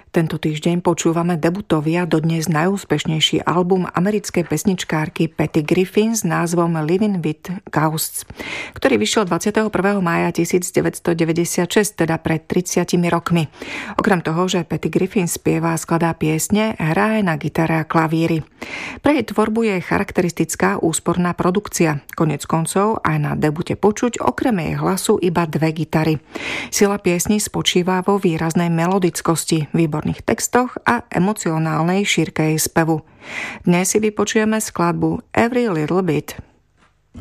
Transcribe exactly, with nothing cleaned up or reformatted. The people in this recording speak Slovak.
Tento týždeň počúvame debutový a dodnes najúspešnejší album americkej pesničkárky Patty Griffin s názvom Living with Ghosts, ktorý vyšiel dvadsiateho prvého mája devätnásťstodeväťdesiatšesť, teda pred tridsiatimi rokmi. Okrem toho, že Patty Griffin spieva a skladá piesne, hrá aj na gitare a klavíry. Pre jej tvorbu je charakteristická úsporná produkcia. Koniec koncov aj na debute počuť okrem jej hlasu iba dve gitary. Sila piesni spočíva vo výraznej melodickosti, výborných textoch a emocionálnej šírke jej spevu. Dnes si vypočujeme skladbu Every Little Bit.